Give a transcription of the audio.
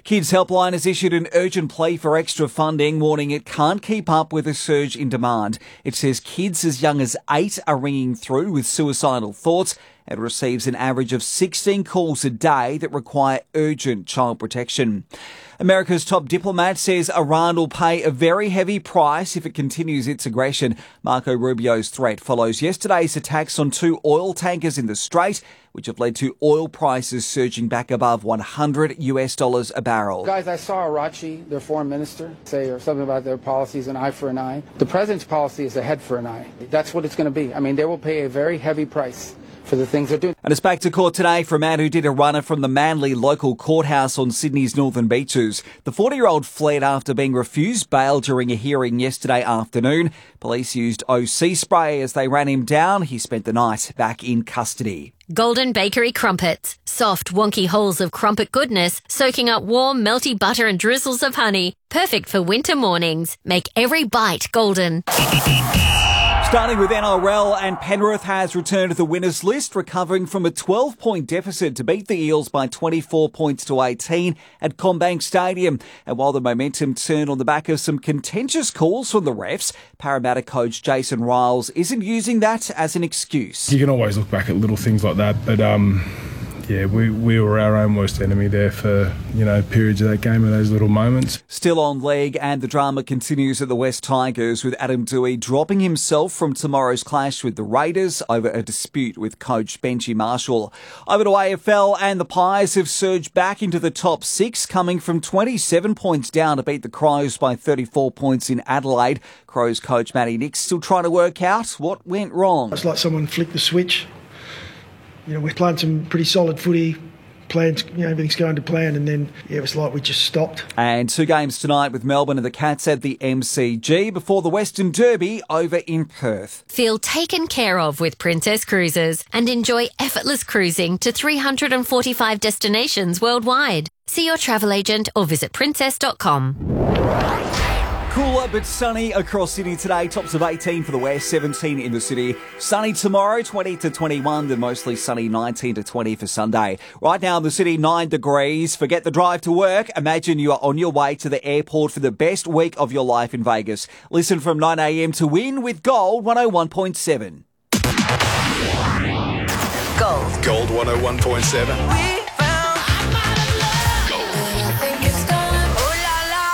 Kids Helpline has issued an urgent plea for extra funding, warning it can't keep up with a surge in demand. It says kids as young as 8 are ringing through with suicidal thoughts and receives an average of 16 calls a day that require urgent child protection. America's top diplomat says Iran will pay a very heavy price if it continues its aggression. Marco Rubio's threat follows yesterday's attacks on 2 oil tankers in the Strait, which have led to oil prices surging back above $100 a barrel. Guys, I saw Arachi, their foreign minister, say or something about their policies, an eye for an eye. The president's policy is a head for an eye. That's what it's going to be. I mean, they will pay a very heavy price for the things they're doing. And it's back to court today for a man who did a runner from the Manly local courthouse on Sydney's northern beaches. The 40-year-old fled after being refused bail during a hearing yesterday afternoon. Police used OC spray as they ran him down. He spent the night back in custody. Golden Bakery Crumpets. Soft, wonky holes of crumpet goodness, soaking up warm, melty butter and drizzles of honey. Perfect for winter mornings. Make every bite golden. Starting with NRL, and Penrith has returned to the winners list, recovering from a 12-point deficit to beat the Eels by 24 points to 18 at CommBank Stadium. And while the momentum turned on the back of some contentious calls from the refs, Parramatta coach Jason Riles isn't using that as an excuse. You can always look back at little things like that, but yeah, we were our own worst enemy there for, periods of that game and those little moments. Still on leg, and the drama continues at the West Tigers, with Adam Doueihi dropping himself from tomorrow's clash with the Raiders over a dispute with coach Benji Marshall. Over to AFL, and the Pies have surged back into the top 6, coming from 27 points down to beat the Crows by 34 points in Adelaide. Crows coach Matty Nicks still trying to work out what went wrong. It's like someone flicked the switch. We're playing some pretty solid footy. Plans, everything's going to plan, and then it was like we just stopped. And 2 games tonight with Melbourne and the Cats at the MCG before the Western Derby over in Perth. Feel taken care of with Princess Cruises and enjoy effortless cruising to 345 destinations worldwide. See your travel agent or visit princess.com. Cooler but sunny across Sydney today. Tops of 18 for the west, 17 in the city. Sunny tomorrow, 20 to 21, then mostly sunny, 19 to 20 for Sunday. Right now in the city, 9 degrees. Forget the drive to work. Imagine you are on your way to the airport for the best week of your life in Vegas. Listen from 9 a.m. to win with Gold 101.7. Gold 101.7.